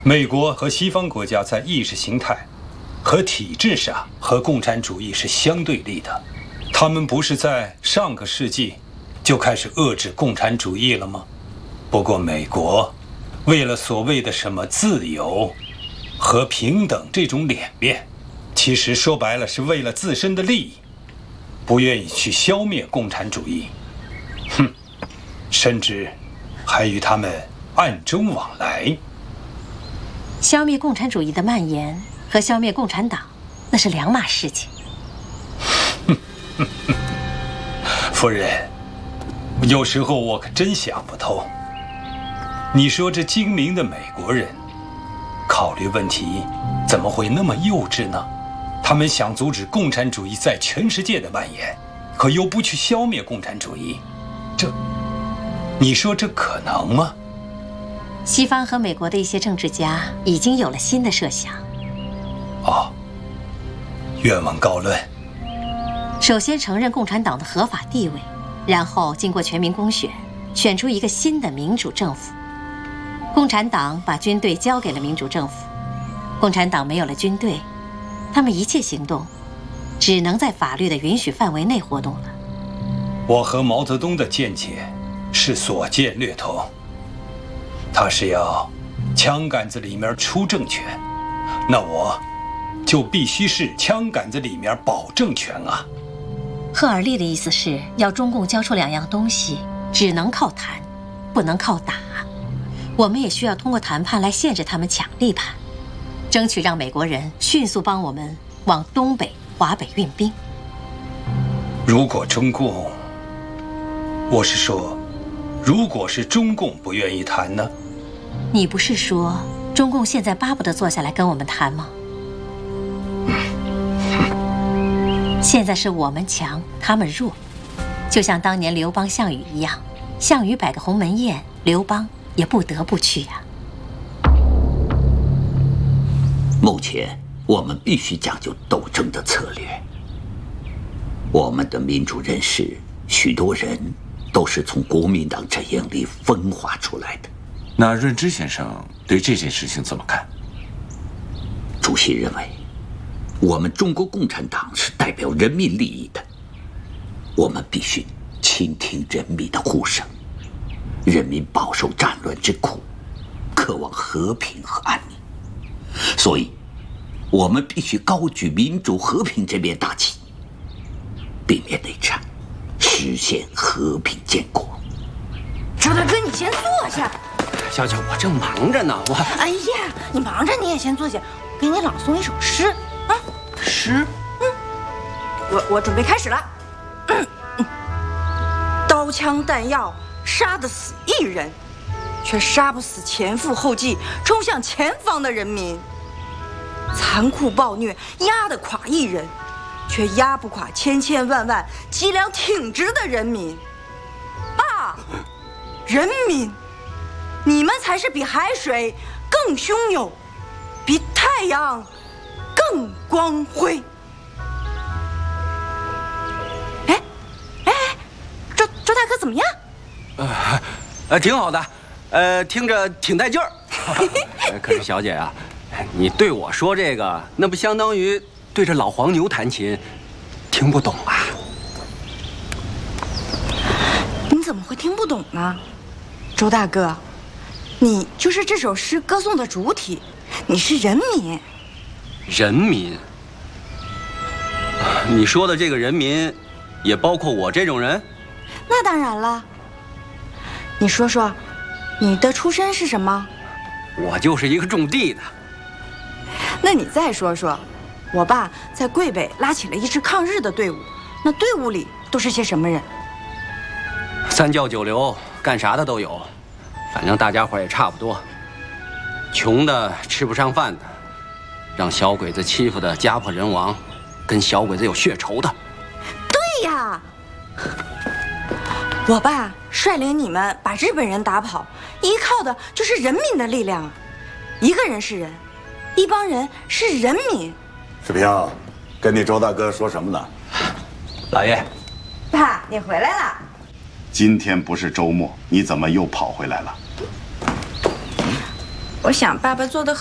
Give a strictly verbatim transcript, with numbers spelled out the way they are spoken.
美国和西方国家在意识形态和体制上和共产主义是相对立的。他们不是在上个世纪就开始遏制共产主义了吗？不过美国为了所谓的什么自由和平等这种脸面，其实说白了是为了自身的利益，不愿意去消灭共产主义。哼，甚至还与他们暗中往来。 消灭共产主义的蔓延和消灭共产党，那是两码事情。 夫人，有时候我可真想不透。你说这精明的美国人，考虑问题怎么会那么幼稚呢？他们想阻止共产主义在全世界的蔓延，可又不去消灭共产主义，这，你说这可能吗？ 西方和美国的一些政治家已经有了新的设想。 哦，愿闻告论。 首先承认共产党的合法地位，然后经过全民公选，选出一个新的民主政府。共产党把军队交给了民主政府，共产党没有了军队，他们一切行动只能在法律的允许范围内活动了。 我和毛泽东的见解是所见略同。他是要枪杆子里面出政权，那我就必须是枪杆子里面保政权啊。 赫尔利的意思是要中共交出两样东西，只能靠谈，不能靠打。我们也需要通过谈判来限制他们抢地盘，争取让美国人迅速帮我们往东北、华北运兵。 如果中共，我是说，如果是中共不愿意谈呢？ 你不是说中共现在巴不得坐下来跟我们谈吗？现在是我们强，他们弱，就像当年刘邦、项羽一样，项羽摆个鸿门宴，刘邦也不得不去呀。 目前我们必须讲究斗争的策略。我们的民主人士，许多人都是从国民党阵营里分化出来的。 那润之先生对这件事情怎么看？ 主席认为，我们中国共产党是代表人民利益的，我们必须倾听人民的呼声。人民饱受战乱之苦，渴望和平和安宁，所以，我们必须高举民主和平这面大旗，避免内战，实现和平建国。 周大哥，你先坐下。 小姐，我正忙着呢，我…… 哎呀，你忙着你也先坐下，我给你朗诵一首诗啊。 诗？ 嗯，我我准备开始了。嗯嗯、刀枪弹药杀得死一人，却杀不死前赴后继冲向前方的人民；残酷暴虐压得垮一人，却压不垮千千万万脊梁挺直的人民。啊，人民！你们才是比海水更汹涌，比太阳更光辉。哎，哎，周周大哥怎么样？ 呃，呃，挺好的，呃，听着挺带劲儿。可是小姐啊，你对我说这个，那不相当于对着老黄牛弹琴，听不懂啊？ 你怎么会听不懂呢？周大哥，你就是这首诗歌颂的主体，你是人民。 人民？你说的这个人民，也包括我这种人？ 那当然了。你说说，你的出身是什么？ 我就是一个种地的。 那你再说说，我爸在桂北拉起了一支抗日的队伍，那队伍里都是些什么人？ 三教九流，干啥的都有，反正大家伙也差不多。穷的吃不上饭的，让小鬼子欺负的家破人亡，跟小鬼子有血仇的。 对呀，我爸率领你们把日本人打跑，依靠的就是人民的力量啊！一个人是人，一帮人是人民。 世平，跟你周大哥说什么呢？ 老爷， 爸，你回来了。 今天不是周末，你怎么又跑回来了？ 我想爸爸做的